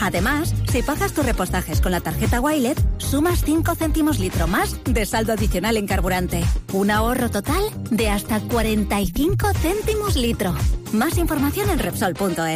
Además, si pagas tus repostajes con la tarjeta Wilet, sumas 5 céntimos litro más de saldo adicional en carburante. Un ahorro total de hasta 45 céntimos litro. Más información en Repsol.es.